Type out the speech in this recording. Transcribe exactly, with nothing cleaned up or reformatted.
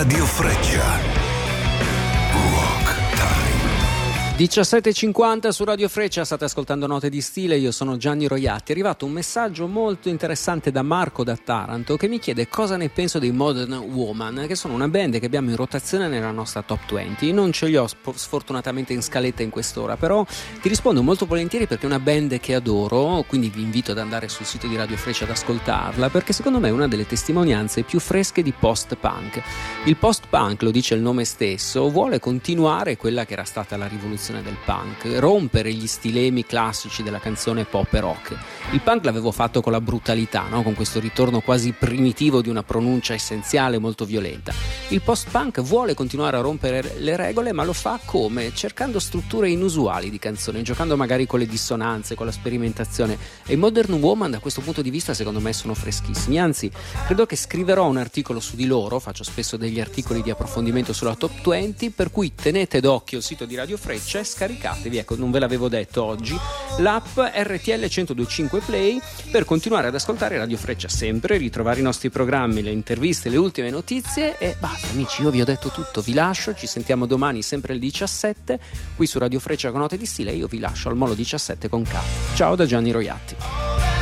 Radio Freccia. diciassette e cinquanta su Radio Freccia, state ascoltando Note di Stile, io sono Gianni Roiatti. È arrivato un messaggio molto interessante da Marco da Taranto che mi chiede cosa ne penso dei Modern Woman, che sono una band che abbiamo in rotazione nella nostra top venti. Non ce li ho sfortunatamente in scaletta in quest'ora, però ti rispondo molto volentieri perché è una band che adoro, quindi vi invito ad andare sul sito di Radio Freccia ad ascoltarla, perché secondo me è una delle testimonianze più fresche di post-punk. Il post-punk, lo dice il nome stesso, vuole continuare quella che era stata la rivoluzione del punk, rompere gli stilemi classici della canzone pop e rock. Il punk l'avevo fatto con la brutalità, no? Con questo ritorno quasi primitivo di una pronuncia essenziale molto violenta. Il post-punk vuole continuare a rompere le regole, ma lo fa come? Cercando strutture inusuali di canzone, giocando magari con le dissonanze, con la sperimentazione. E i Modern Woman da questo punto di vista secondo me sono freschissimi, anzi credo che scriverò un articolo su di loro, faccio spesso degli articoli di approfondimento sulla top venti, per cui tenete d'occhio il sito di Radio Freccia e scaricatevi, ecco, non ve l'avevo detto oggi, l'app R T L centodue e cinque Play per continuare ad ascoltare Radio Freccia sempre, ritrovare i nostri programmi, le interviste, le ultime notizie e basta amici, io vi ho detto tutto, vi lascio, ci sentiamo domani sempre alle diciassette qui su Radio Freccia con Note di Stile e io vi lascio al Molo diciassette con K. Ciao da Gianni Roiatti.